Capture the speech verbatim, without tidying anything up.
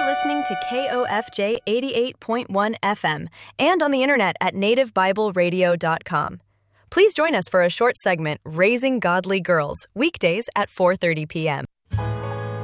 listening to K O F J eighty-eight point one F M and on the internet at native bible radio dot com. Please join us for a short segment, Raising Godly Girls, weekdays at four thirty p.m.